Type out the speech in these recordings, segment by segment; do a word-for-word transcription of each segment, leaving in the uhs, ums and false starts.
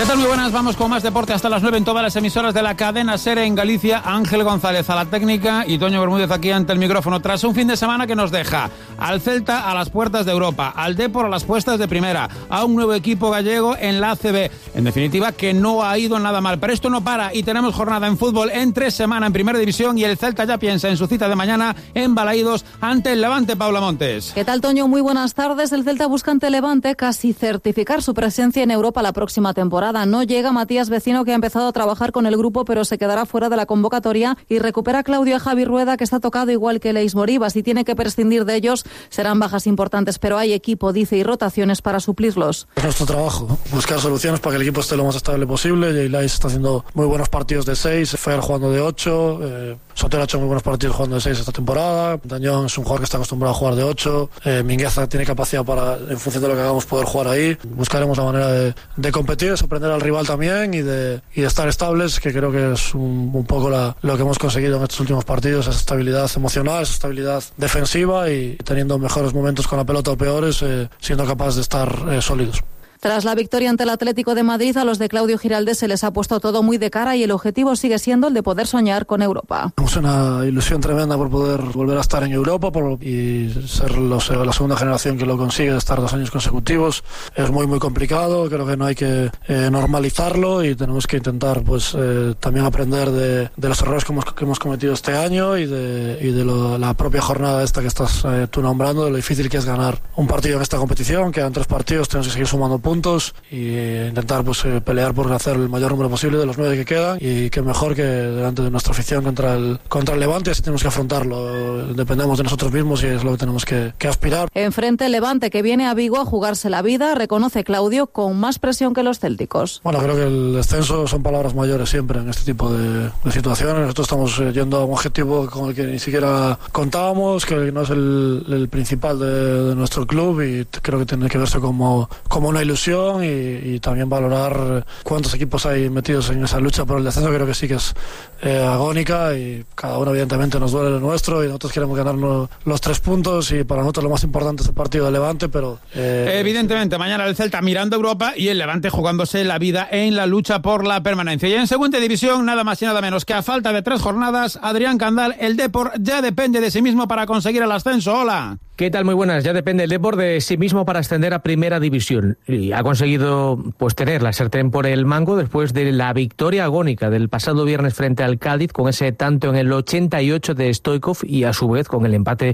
tal? Muy buenas, vamos con más deporte hasta las nueve en todas las emisoras de la cadena SER en Galicia. Ángel González a la técnica y Toño Bermúdez aquí ante el micrófono. Tras un fin de semana que nos deja al Celta a las puertas de Europa, al Depor a las puestas de primera, a un nuevo equipo gallego en la A C B. En definitiva, que no ha ido nada mal. Pero esto no para y tenemos jornada en fútbol en tres semanas en Primera División y el Celta ya piensa en su cita de mañana en Balaídos ante el Levante. Paula Montes. ¿Qué tal, Toño? Muy buenas tardes. El Celta busca ante Levante casi certificar su presencia en Europa la próxima temporada. No llega Matías Vecino, que ha empezado a trabajar con el grupo, pero se quedará fuera de la convocatoria, y recupera Claudio a Javi Rueda, que está tocado igual que Leis Moribas, y tiene que prescindir de ellos. Serán bajas importantes, pero hay equipo, dice, y rotaciones para suplirlos. Es nuestro trabajo, ¿no? Buscar soluciones para que el equipo esté lo más estable posible. Jay Leis está haciendo muy buenos partidos de seis, Fer jugando de ocho, eh, Sotero ha hecho muy buenos partidos jugando de seis esta temporada, Dañón es un jugador que está acostumbrado a jugar de ocho, eh, Mingueza tiene capacidad para, en función de lo que hagamos, poder jugar ahí. Buscaremos la manera de, de competir, de sorprender al rival también y de, y de estar estables, que creo que es un, un poco la, lo que hemos conseguido en estos últimos partidos, esa estabilidad emocional, esa estabilidad defensiva y teniendo mejores momentos con la pelota o peores, eh, siendo capaces de estar eh, sólidos. Tras la victoria ante el Atlético de Madrid, a los de Claudio Giraldez se les ha puesto todo muy de cara y el objetivo sigue siendo el de poder soñar con Europa. Tenemos una ilusión tremenda por poder volver a estar en Europa por, y ser los, la segunda generación que lo consigue, estar dos años consecutivos. Es muy muy complicado, creo que no hay que eh, normalizarlo y tenemos que intentar pues eh, también aprender de, de los errores que hemos, que hemos cometido este año y de, y de lo, la propia jornada esta que estás eh, tú nombrando, de lo difícil que es ganar un partido en esta competición. Quedan tres partidos, tenemos que seguir sumando puntos puntos y intentar pues eh, pelear por hacer el mayor número posible de los nueve que quedan, y que mejor que delante de nuestra afición contra el contra el Levante. Así tenemos que afrontarlo, dependemos de nosotros mismos y es lo que tenemos que, que aspirar. Enfrente el Levante, que viene a Vigo a jugarse la vida, reconoce Claudio, con más presión que los célticos. Bueno, creo que el descenso son palabras mayores siempre en este tipo de, de situaciones. Nosotros estamos eh, yendo a un objetivo con el que ni siquiera contábamos, que no es el, el principal de, de nuestro club, y creo que tiene que verse como, como una ilusión. Y, y también valorar cuántos equipos hay metidos en esa lucha por el descenso. Creo que sí que es eh, agónica y cada uno evidentemente nos duele lo nuestro y nosotros queremos ganarnos los tres puntos y para nosotros lo más importante es el partido de Levante, pero eh, evidentemente mañana el Celta mirando Europa y el Levante jugándose la vida en la lucha por la permanencia. Y en segunda división, nada más y nada menos que a falta de tres jornadas, Adrián Candal, el Depor ya depende de sí mismo para conseguir el ascenso. Hola. ¿Qué tal? Muy buenas. Ya depende el Depor de sí mismo para ascender a Primera División. Y ha conseguido pues tener la sartén por el mango después de la victoria agónica del pasado viernes frente al Cádiz, con ese tanto en el ochenta y ocho de Stoichkov, y a su vez con el empate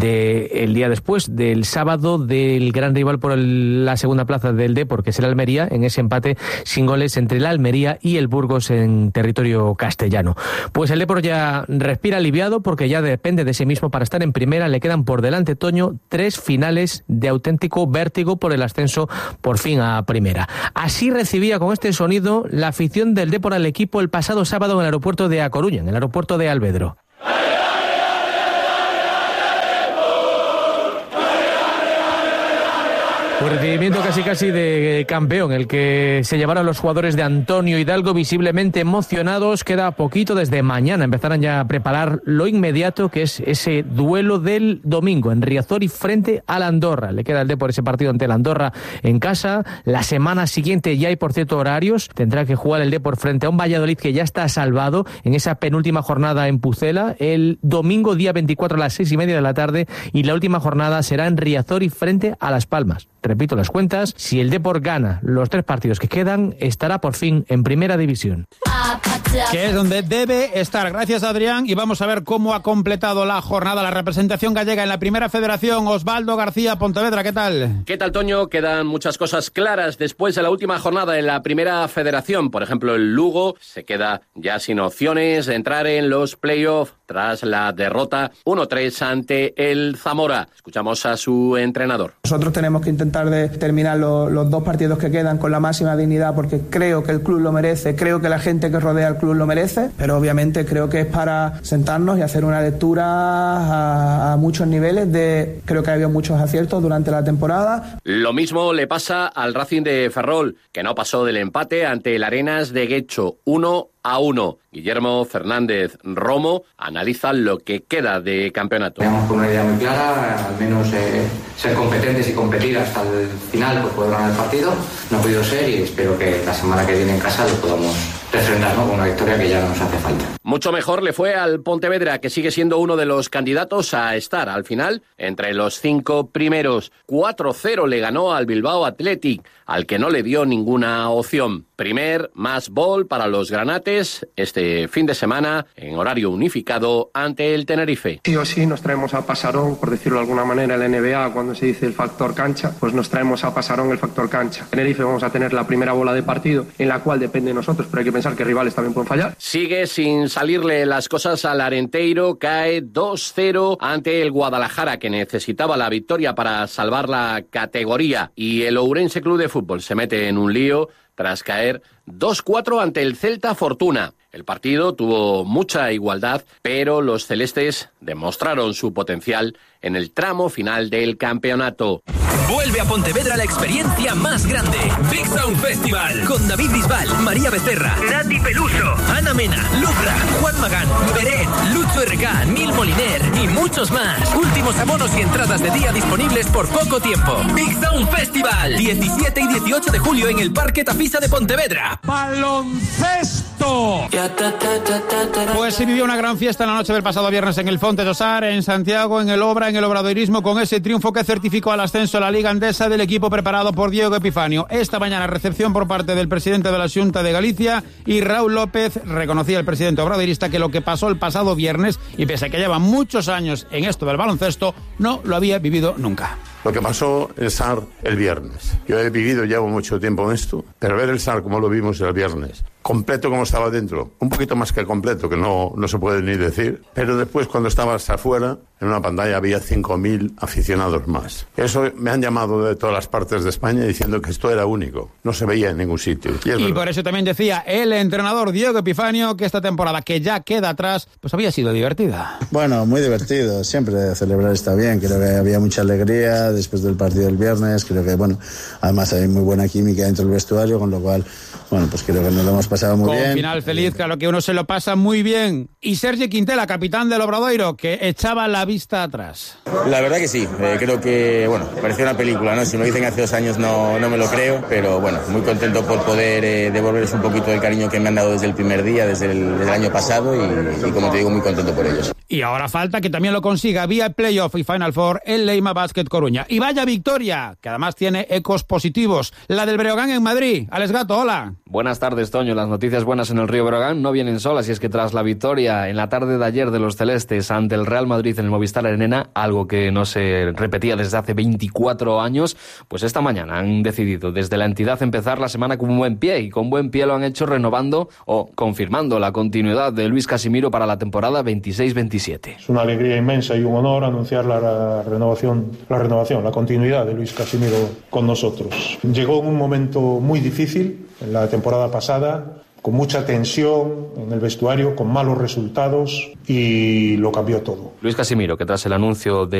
del día después, del sábado, del gran rival por el, la segunda plaza del Depor, que es el Almería, en ese empate sin goles entre el Almería y el Burgos en territorio castellano. Pues el Depor ya respira aliviado porque ya depende de sí mismo para estar en primera. Le quedan por delante, Toño, tres finales de auténtico vértigo por el ascenso por fin a primera. Así recibía con este sonido la afición del Depor al equipo el pasado sábado en el aeropuerto de A Coruña, en el aeropuerto de Alvedro. Un recibimiento casi casi de campeón, el que se llevaron los jugadores de Antonio Hidalgo visiblemente emocionados. Queda poquito, desde mañana empezarán ya a preparar lo inmediato, que es ese duelo del domingo en Riazor y frente a la Andorra. Le queda el Depor ese partido ante la Andorra en casa. La semana siguiente ya hay, por cierto, horarios. Tendrá que jugar el Depor frente a un Valladolid que ya está salvado en esa penúltima jornada en Pucela, el domingo día veinticuatro a las seis y media de la tarde, y la última jornada será en Riazor y frente a Las Palmas. Repito las cuentas, si el Depor gana los tres partidos que quedan, estará por fin en Primera División. Que es donde debe estar. Gracias, Adrián, y vamos a ver cómo ha completado la jornada la representación gallega en la Primera Federación. Osvaldo García, Pontevedra, ¿qué tal? ¿Qué tal, Toño? Quedan muchas cosas claras después de la última jornada en la Primera Federación. Por ejemplo, el Lugo se queda ya sin opciones de entrar en los playoffs tras la derrota uno tres ante el Zamora. Escuchamos a su entrenador. Nosotros tenemos que intentar de terminar lo, los dos partidos que quedan con la máxima dignidad, porque creo que el club lo merece, creo que la gente que rodea al club lo merece, pero obviamente creo que es para sentarnos y hacer una lectura a, a muchos niveles. De creo que ha habido muchos aciertos durante la temporada. Lo mismo le pasa al Racing de Ferrol, que no pasó del empate ante el Arenas de Guecho uno a uno. Guillermo Fernández Romo analiza lo que queda de campeonato. Teníamos con una idea muy clara, al menos eh, ser competentes y competir hasta el final por poder ganar el partido. No ha podido ser y espero que la semana que viene en casa lo podamos refrendar, ¿no?, con una victoria que ya no nos hace falta. Mucho mejor le fue al Pontevedra, que sigue siendo uno de los candidatos a estar al final entre los cinco primeros. cuatro cero le ganó al Bilbao Athletic, al que no le dio ninguna opción. Primer más bol para los granates este fin de semana en horario unificado ante el Tenerife. Sí o sí nos traemos a Pasarón, por decirlo de alguna manera, el N B A, cuando se dice el factor cancha, pues nos traemos a Pasarón el factor cancha. Tenerife vamos a tener la primera bola de partido, en la cual depende de nosotros, pero hay que pensar que rivales también pueden fallar. Sigue sin salirle las cosas al Arenteiro, cae dos cero ante el Guadalajara, que necesitaba la victoria para salvar la categoría, y el Ourense Club de Fútbol se mete en un lío tras caer dos cuatro ante el Celta Fortuna. El partido tuvo mucha igualdad, pero los celestes demostraron su potencial en el tramo final del campeonato. Vuelve a Pontevedra la experiencia más grande. Big Sound Festival. Con David Bisbal, María Becerra, Nati Peluso, Ana Mena, Lucra, Juan Magán, Beret, Lucho R K, Neil Moliner y muchos más. Últimos abonos y entradas de día disponibles por poco tiempo. Big Sound Festival. diecisiete y dieciocho de julio en el Parque Tafisa de Pontevedra. ¡Baloncesto! Pues se vivió una gran fiesta en la noche del pasado viernes en el Fonte do Sar, en Santiago, en el Obra, en el Obradoirismo, con ese triunfo que certificó al ascenso a la Liga Endesa del equipo preparado por Diego Epifanio. Esta mañana recepción por parte del presidente de la Xunta de Galicia, y Raúl López reconocía al presidente obradoirista que lo que pasó el pasado viernes, y pese a que lleva muchos años en esto del baloncesto, no lo había vivido nunca. Lo que pasó en Sar el viernes. Yo he vivido, llevo mucho tiempo en esto, pero ver el Sar como lo vimos el viernes, completo como estaba dentro, un poquito más que completo, que no, no se puede ni decir, pero después cuando estabas afuera, en una pantalla había cinco mil aficionados más. Eso me han llamado de todas las partes de España diciendo que esto era único, no se veía en ningún sitio. Y, y por eso también decía el entrenador Diego Epifanio que esta temporada, que ya queda atrás, pues había sido divertida. Bueno, muy divertido, siempre celebrar está bien, creo que había mucha alegría después del partido del viernes, creo que, bueno, además hay muy buena química dentro del vestuario, con lo cual, bueno, pues creo que nos lo hemos pasado muy con bien. Con final feliz, claro que uno se lo pasa muy bien. Y Sergi Quintela, capitán del Obradoiro, que echaba la vista atrás. La verdad que sí, eh, creo que, bueno, parecía una película, ¿no? Si me lo dicen hace dos años no, no me lo creo, pero bueno, muy contento por poder eh, devolverles un poquito del cariño que me han dado desde el primer día, desde el, desde el año pasado, y, y como te digo, muy contento por ellos. Y ahora falta que también lo consiga vía Playoff y Final Four el Leima Basket Coruña. Y vaya victoria, que además tiene ecos positivos. La del Breogán en Madrid. Alex Gato, hola. Buenas tardes, Toño. Las noticias buenas en el Río Breogán no vienen solas, y es que tras la victoria en la tarde de ayer de los celestes ante el Real Madrid en el Movistar Arena, algo que no se repetía desde hace veinticuatro años, pues esta mañana han decidido desde la entidad empezar la semana con un buen pie, y con buen pie lo han hecho renovando o confirmando la continuidad de Luis Casimiro para la temporada veintiséis veintisiete. Es una alegría inmensa y un honor anunciar la renovación, la renovación, la continuidad de Luis Casimiro con nosotros. Llegó en un momento muy difícil en la temporada pasada, con mucha tensión en el vestuario, con malos resultados, y lo cambió todo. Luis Casimiro, que tras el anuncio de